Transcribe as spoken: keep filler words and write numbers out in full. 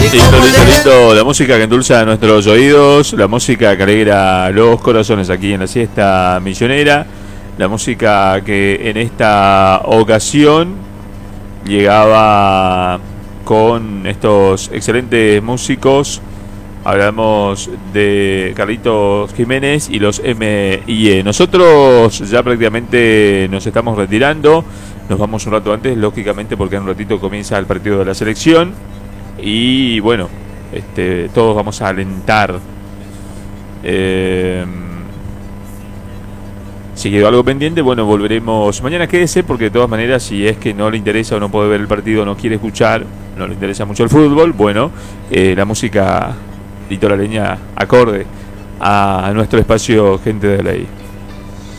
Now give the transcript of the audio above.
Lindo, lindo, lindo, la música que endulza nuestros oídos, la música que alegra los corazones aquí en la siesta millonera, la música que en esta ocasión llegaba con estos excelentes músicos. Hablamos de Carlitos Jiménez y los M I E. Nosotros ya prácticamente nos estamos retirando. Nos vamos un rato antes, lógicamente, porque en un ratito comienza el partido de la selección. Y bueno, este, todos vamos a alentar. Eh, si quedó algo pendiente, bueno, volveremos mañana. Quédese, porque de todas maneras, si es que no le interesa o no puede ver el partido, no quiere escuchar, no le interesa mucho el fútbol, bueno, eh, la música litoraleña acorde a nuestro espacio Gente de Ley.